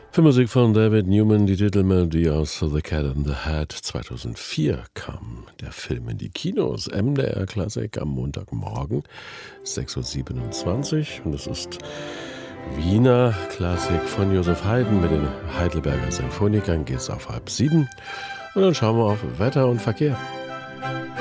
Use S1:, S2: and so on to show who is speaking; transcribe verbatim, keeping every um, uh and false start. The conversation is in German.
S1: Für Musik von David Newman, die Titelmelodie aus The Cat in the Hat. zweitausendvier kam der Film in die Kinos. M D R Klassik am Montagmorgen, sechs Uhr siebenundzwanzig. Und es ist Wiener Klassik von Joseph Haydn mit den Heidelberger Sinfonikern. Geht's auf halb sieben. Und dann schauen wir auf Wetter und Verkehr.